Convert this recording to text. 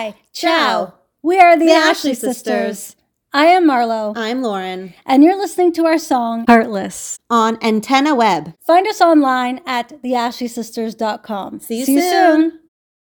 Hi. Ciao. We are the Ashley Sisters. I am Marlo. I'm Lauren. And you're listening to our song, Heartless, on Antenna Web. Find us online at theashleysisters.com. See you soon.